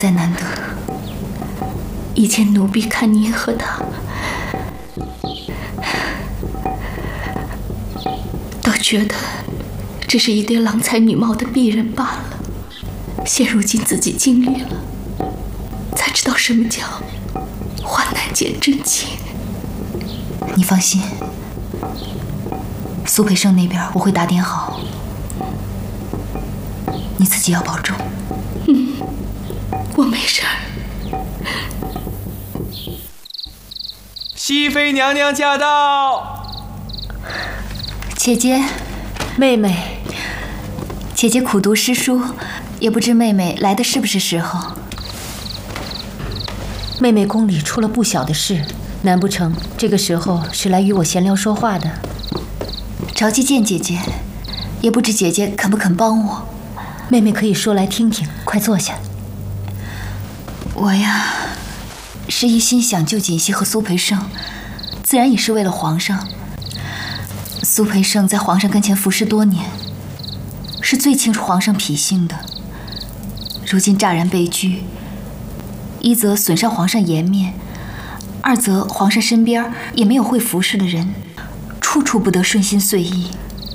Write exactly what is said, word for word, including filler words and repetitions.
再难得。以前奴婢看你和他，倒觉得只是一对郎才女貌的璧人罢了。现如今自己经历了，才知道什么叫患难见真情。 你放心，苏培盛那边我会打点好，你自己要保重。 嗯，我没事儿。 熹妃娘娘驾到！ 姐姐，妹妹，姐姐苦读诗书，也不知妹妹来的是不是时候。 妹妹宫里出了不小的事，难不成这个时候是来与我闲聊说话的？ 着急见姐姐，也不知姐姐肯不肯帮我。 妹妹可以说来听听，快坐下。 我呀，是一心想救锦汐和苏培盛，自然也是为了皇上。苏培盛在皇上跟前服侍多年，是最清楚皇上脾性的。如今乍然被拘，一则损伤皇上颜面，二则皇上身边也没有会服侍的人，处处不得顺心遂意。